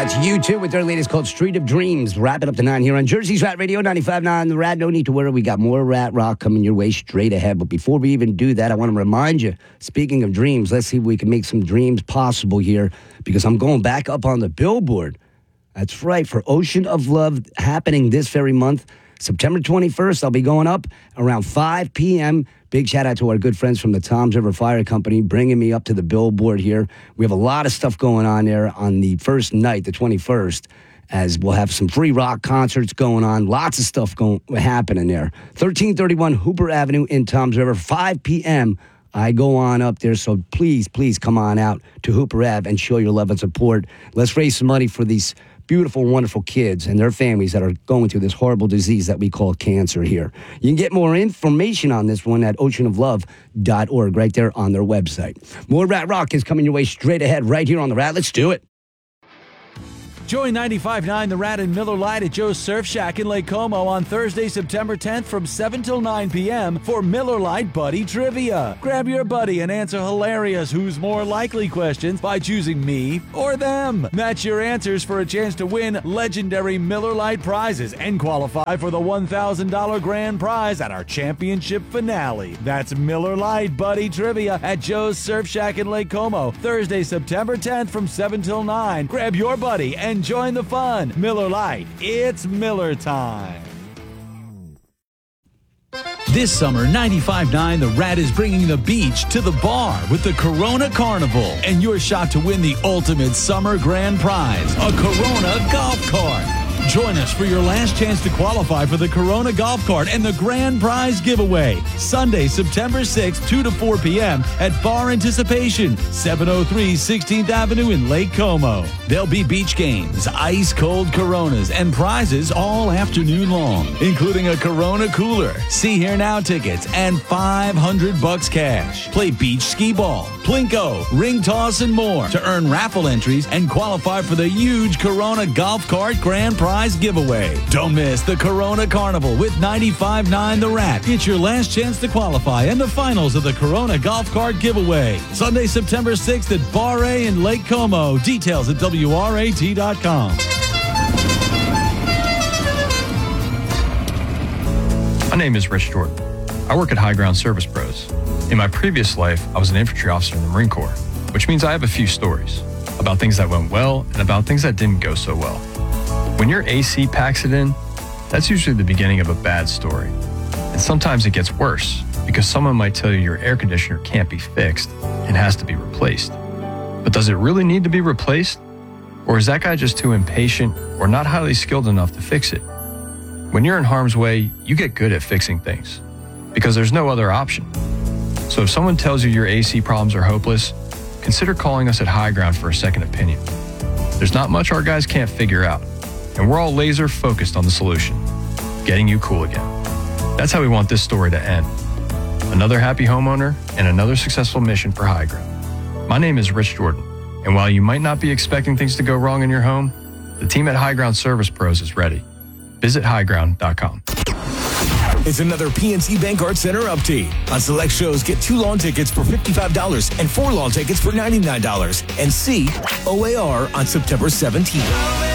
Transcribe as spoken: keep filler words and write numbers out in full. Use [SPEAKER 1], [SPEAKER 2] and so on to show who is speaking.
[SPEAKER 1] That's U two with their latest called Street of Dreams. Wrap it up to nine here on Jersey's Rat Radio, ninety-five point nine The Rat. No need to worry. We got more Rat Rock coming your way straight ahead. But before we even do that, I want to remind you, speaking of dreams, let's see if we can make some dreams possible here, because I'm going back up on the billboard. That's right, for Ocean of Love happening this very month. September twenty-first, I'll be going up around five p.m. Big shout out to our good friends from the Toms River Fire Company bringing me up to the billboard here. We have a lot of stuff going on there on the first night, the twenty-first, as we'll have some free rock concerts going on. Lots of stuff going happening there. thirteen thirty-one Hooper Avenue in Toms River, five p.m. I go on up there, so please, please come on out to Hooper Ave and show your love and support. Let's raise some money for these beautiful, wonderful kids and their families that are going through this horrible disease that we call cancer here. You can get more information on this one at ocean of love dot org right there on their website. More Rat Rock is coming your way straight ahead right here on The Rat. Let's do it.
[SPEAKER 2] Join ninety-five point nine The Rat and Miller Lite at Joe's Surf Shack in Lake Como on Thursday, September tenth from seven till nine p.m. for Miller Lite Buddy Trivia. Grab your buddy and answer hilarious who's more likely questions by choosing me or them. Match your answers for a chance to win legendary Miller Lite prizes and qualify for the one thousand dollars grand prize at our championship finale. That's Miller Lite Buddy Trivia at Joe's Surf Shack in Lake Como, Thursday, September tenth from seven till nine. Grab your buddy and join the fun. Miller Lite, it's Miller time.
[SPEAKER 3] This summer, ninety-five point nine The Rat is bringing the beach to the bar with the Corona Carnival and your shot to win the ultimate summer grand prize, a Corona golf cart. Join us for your last chance to qualify for the Corona golf cart and the grand prize giveaway. Sunday, September sixth, two to four p.m. at Bar Anticipation, seven oh three sixteenth Avenue in Lake Como. There'll be beach games, ice-cold Coronas, and prizes all afternoon long, including a Corona cooler, See Here Now tickets, and five hundred bucks cash. Play beach skee ball, plinko, ring toss, and more to earn raffle entries and qualify for the huge Corona golf cart grand prize giveaway. Don't miss the Corona Carnival with ninety-five point nine The Rat. It's your last chance to qualify and the finals of the Corona golf cart giveaway. Sunday, September sixth at Bar A in Lake Como. Details at W R A T dot com.
[SPEAKER 4] My name is Rich Jordan. I work at High Ground Service Pros. In my previous life, I was an infantry officer in the Marine Corps, which means I have a few stories about things that went well and about things that didn't go so well. When your A C packs it in, that's usually the beginning of a bad story. And sometimes it gets worse because someone might tell you your air conditioner can't be fixed and has to be replaced. But does it really need to be replaced? Or is that guy just too impatient or not highly skilled enough to fix it? When you're in harm's way, you get good at fixing things because there's no other option. So if someone tells you your A C problems are hopeless, consider calling us at High Ground for a second opinion. There's not much our guys can't figure out, and we're all laser focused on the solution, getting you cool again. That's how we want this story to end. Another happy homeowner and another successful mission for High Ground. My name is Rich Jordan, and while you might not be expecting things to go wrong in your home, the team at High Ground Service Pros is ready. Visit high ground dot com.
[SPEAKER 5] It's another P N C Bank Art Center update. On select shows, get two lawn tickets for fifty-five dollars and four lawn tickets for ninety-nine dollars. And see O A R on September seventeenth.